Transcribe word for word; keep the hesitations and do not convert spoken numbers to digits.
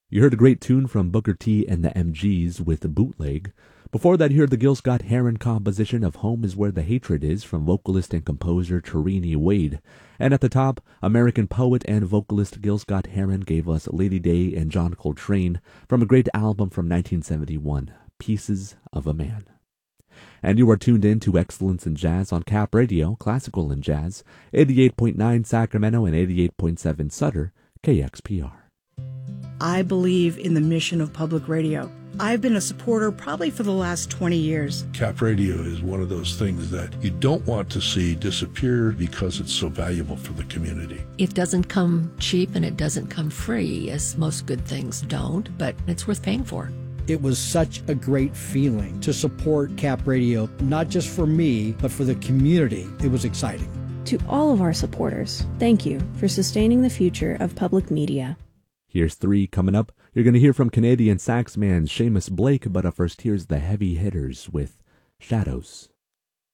You heard a great tune from Booker T and the M Gs with Bootleg. Before that, you heard the Gil Scott-Heron composition of Home Is Where the Hatred Is from vocalist and composer Tarini Wade. And at the top, American poet and vocalist Gil Scott-Heron gave us Lady Day and John Coltrane from a great album from nineteen seventy-one, Pieces of a Man. And you are tuned in to Excellence in Jazz on Cap Radio, Classical and Jazz, eighty-eight point nine Sacramento and eighty-eight point seven Sutter, K X P R. I believe in the mission of public radio. I've been a supporter probably for the last twenty years. Cap Radio is one of those things that you don't want to see disappear because it's so valuable for the community. It doesn't come cheap and it doesn't come free, as most good things don't, but it's worth paying for. It was such a great feeling to support Cap Radio, not just for me, but for the community. It was exciting. To all of our supporters, thank you for sustaining the future of public media. Here's three coming up. You're going to hear from Canadian saxman Seamus Blake, but up first here's the heavy hitters with Shadows.